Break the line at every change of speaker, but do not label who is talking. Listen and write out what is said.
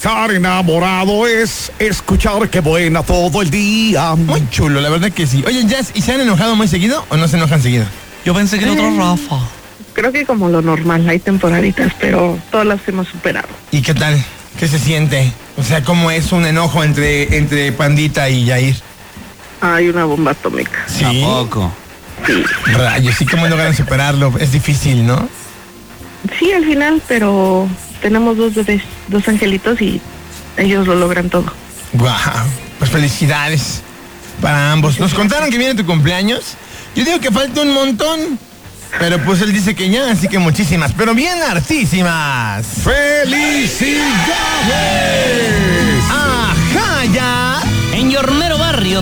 estar enamorado es escuchar que buena todo el día.
Muy chulo, la verdad que sí. Oye, Jazz, ¿y se han enojado muy seguido o no se enojan seguido?
Yo pensé que era otro Rafa.
Creo que como lo normal, hay temporaditas, pero todas las hemos superado.
¿Y qué tal? ¿Qué se siente? O sea, ¿cómo es un enojo entre Pandita y Yair?
Hay una bomba atómica.
Sí.
Tampoco.
Rayos, sí, ¿cómo logran superarlo? Es difícil, ¿no?
Sí, al final, pero tenemos 2 bebés, 2 angelitos y ellos lo logran todo.
Guau, pues felicidades para ambos. Nos contaron que viene tu cumpleaños. Yo digo que falta un montón, pero pues él dice que ya, así que muchísimas, pero bien hartísimas.
¡Felicidades!
¡Ajá, ya!
En Yormero Barrio